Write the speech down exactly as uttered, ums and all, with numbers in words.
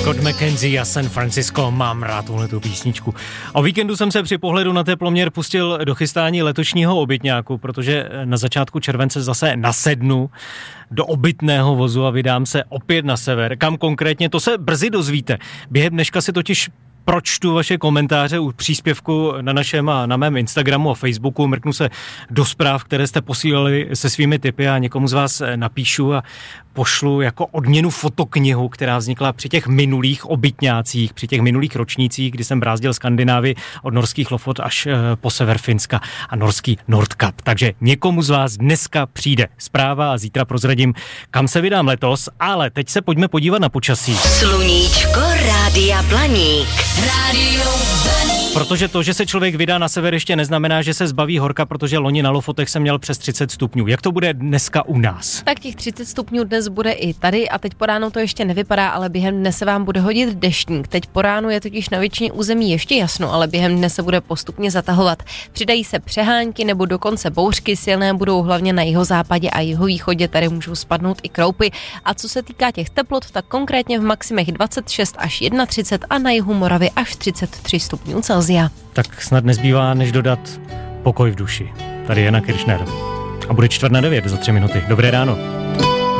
Scott McKenzie a San Francisco, mám rád tuhletu písničku. O víkendu jsem se při pohledu na teploměr pustil do chystání letošního obytňáku, protože na začátku července zase nasednu do obytného vozu a vydám se opět na sever. Kam konkrétně, to se brzy dozvíte. Během dneška si totiž pročtu vaše komentáře u příspěvku na našem a na mém Instagramu a Facebooku, mrknu se do zpráv, které jste posílali se svými tipy a někomu z vás napíšu a pošlu jako odměnu fotoknihu, která vznikla při těch minulých obytňácích, při těch minulých ročnících, kdy jsem brázdil Skandinávii od norských Lofot až po sever Finska a norský Nordkap. Takže někomu z vás dneska přijde zpráva a zítra prozradím, kam se vydám letos, ale teď se pojďme podívat na počasí. Sluníčko Rádia Blaník. Rádio Blaník. Protože to, že se člověk vydá na sever, ještě neznamená, že se zbaví horka, protože loni na Lofotech jsem měl přes třicet stupňů. Jak to bude dneska u nás? Tak těch třicet stupňů dnes bude i tady a teď po ránu to ještě nevypadá, ale během dne se vám bude hodit deštník. Teď po ránu je totiž na většině území ještě jasno, ale během dne se bude postupně zatahovat. Přidají se přehánky nebo dokonce bouřky, silné budou hlavně na jihozápadě a jihovýchodě, tady můžou spadnout i kroupy. A co se týká těch teplot, tak konkrétně v maximech dvacet šest až třicet jedna a na jihu Moravy až třicet tři stupňů Celsia. Tak snad nezbývá, než dodat pokoj v duši. Tady Jana Kiršner. A bude čtvrt na devět za tři minuty. Dobré ráno.